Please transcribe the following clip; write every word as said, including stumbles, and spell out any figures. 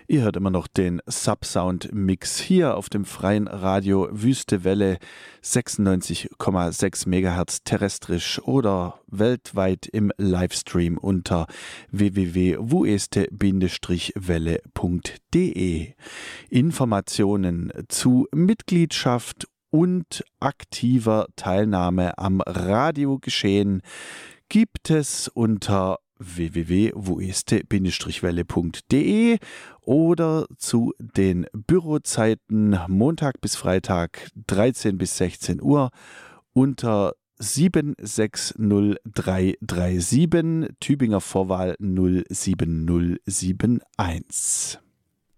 Ihr hört immer noch den Subsound-Mix hier auf dem freien Radio Wüste Welle sechsundneunzig Komma sechs Megahertz terrestrisch oder weltweit im Livestream unter w w w punkt wueste Welle punkt de. Informationen zu Mitgliedschaft und aktiver Teilnahme am Radiogeschehen gibt es unter w w w punkt wueste Welle punkt de oder zu den Bürozeiten Montag bis Freitag dreizehn bis sechzehn Uhr unter sieben sechs null drei drei sieben Tübinger Vorwahl null sieben null sieben eins.